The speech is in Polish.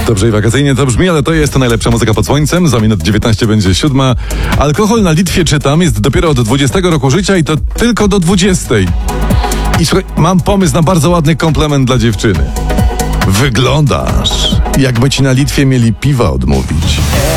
Dobrze i wakacyjnie to brzmi, ale to jest najlepsza muzyka pod słońcem. Za minut 19 będzie 7. Alkohol na Litwie, czytam, jest dopiero od 20 roku życia i to tylko do 20. I słuchaj, mam pomysł na bardzo ładny komplement dla dziewczyny. Wyglądasz, jakby ci na Litwie mieli piwa odmówić.